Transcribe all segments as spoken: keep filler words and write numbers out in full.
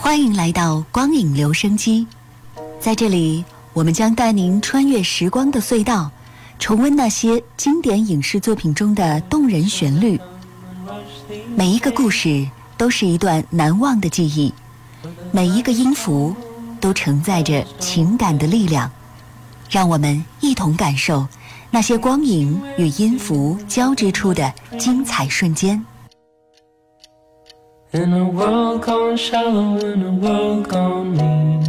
欢迎来到光影留声机，在这里我们将带您穿越时光的隧道，重温那些经典影视作品中的动人旋律。每一个故事都是一段难忘的记忆，每一个音符都承载着情感的力量。让我们一同感受那些光影与音符交织出的精彩瞬间。 In a world gone shallow, in a world gone mean。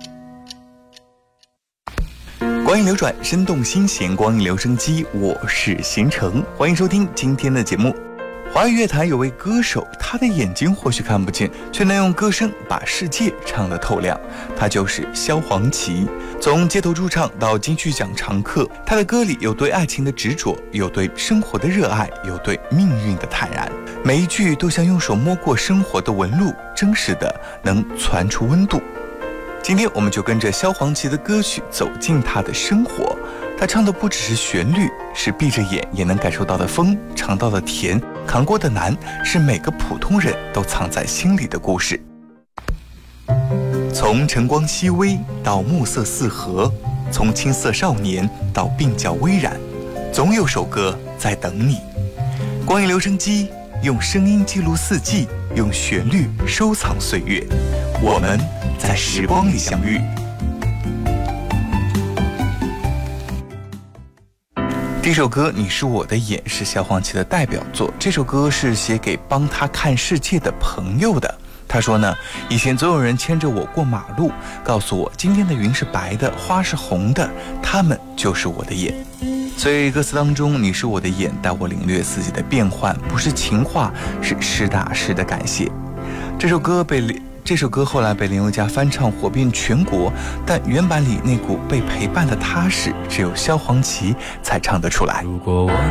光影流转，生动新鲜，光影留声机，我是邢城，欢迎收听今天的节目。华语乐坛有位歌手，他的眼睛或许看不见，却能用歌声把世界唱得透亮，他就是萧煌奇。从街头驻唱到金曲奖常客，他的歌里有对爱情的执着，有对生活的热爱，有对命运的坦然，每一句都像用手摸过生活的纹路，真实的能传出温度。今天我们就跟着萧煌奇的歌曲走进他的生活，他唱的不只是旋律，是闭着眼也能感受到的风，尝到的甜，扛过的难，是每个普通人都藏在心里的故事。从晨光熹微到暮色四合，从青涩少年到鬓角微染，总有首歌在等你。光影留声机用声音记录四季，用旋律收藏岁月，我们在时光里相遇。这首歌《你是我的眼》是萧煌奇的代表作，这首歌是写给帮他看世界的朋友的。他说呢，以前总有人牵着我过马路，告诉我今天的云是白的，花是红的，他们就是我的眼。所以歌词当中，你是我的眼，带我领略四季的变换，不是情话，是实打实的感谢。这首歌被这首歌后来被林宥嘉翻唱火遍全国，但原版里那股被陪伴的踏实，只有萧煌奇才唱得出来。 如果我